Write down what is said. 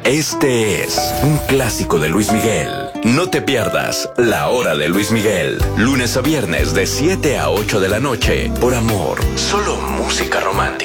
Este es un clásico de Luis Miguel. No te pierdas La Hora de Luis Miguel. Lunes a viernes de 7 a 8 de la noche. Por amor, solo música romántica.